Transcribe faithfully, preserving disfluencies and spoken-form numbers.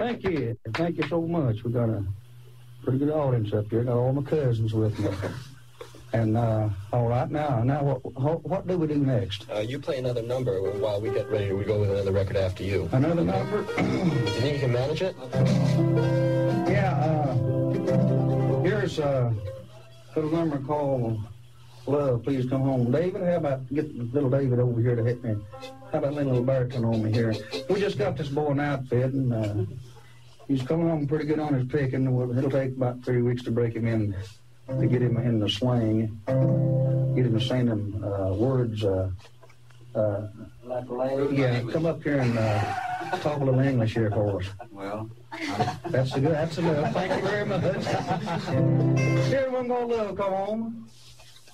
Thank you. Thank you so much. We got a pretty good audience up here. Got all my cousins with me. And, uh, all right, now, now what, what do we do next? Uh, you play another number while we get ready. We go with another record after you. Another number? Do you think you can manage it? Yeah, uh, here's a little number called Love, Please Come Home. David, how about get little David over here to hit me? How about letting little baritone on me here? We just got this boy an outfit, and uh, he's coming on pretty good on his picking. It'll take about three weeks to break him in, to get him in the slang, get him to sing them uh, words. Uh, uh, like a lady? Yeah, come up here and uh, talk a little English here for us. Well, that's a good, that's enough. Thank you very much. Here, one more love, come on.